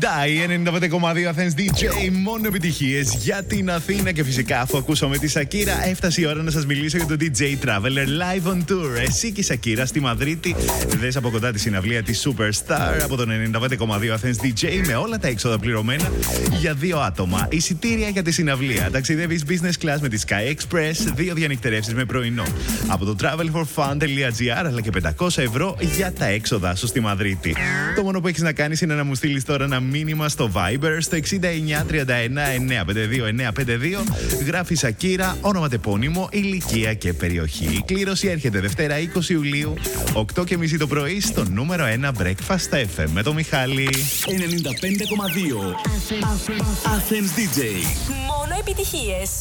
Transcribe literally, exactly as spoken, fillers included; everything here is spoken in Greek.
Ντάι ενενήντα πέντε κόμμα δύο Athens ντι τζέι. Μόνο επιτυχίες για την Αθήνα. Και φυσικά, αφού ακούσαμε τη Σακύρα, έφτασε η ώρα να σας μιλήσω για το ντι τζέι Traveler Live on Tour. Εσύ και η Σακύρα στη Μαδρίτη. Δες από κοντά τη συναυλία τη Superstar από τον ενενήντα πέντε κόμμα δύο Athens ντι τζέι με όλα τα έξοδα πληρωμένα για δύο άτομα. Εισιτήρια για τη συναυλία. Ταξιδεύεις business class με τη Sky Express. Δύο διανυκτερεύσεις με πρωινό. Από το travel for fun τελεία τζι άρ αλλά και πεντακόσια ευρώ για τα έξοδά σου στη Μαδρίτη. Το μόνο που έχεις να κάνεις είναι να μου στείλεις τώρα ένα μήνυμα στο Viber στο εξήντα εννιά τριάντα ένα εννιακόσια πενήντα δύο εννιακόσια πενήντα δύο. Γράφει Σακύρα, όνομα τεπώνυμο, ηλικία και περιοχή. Η κλήρωση έρχεται Δευτέρα είκοσι Ιουλίου, οκτώ και μισή το πρωί, στο νούμερο ένα Breakfast εφ εμ με το Μιχάλη. ενενήντα πέντε κόμμα δύο Athens ντι τζέι. Μόνο επιτυχίες.